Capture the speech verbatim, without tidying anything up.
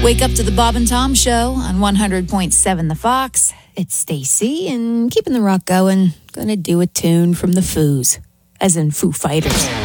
Wake up to the Bob and Tom Show on one hundred point seven The Fox. It's Stacy, and keeping the rock going, gonna do a tune from the Foos, as in Foo Fighters.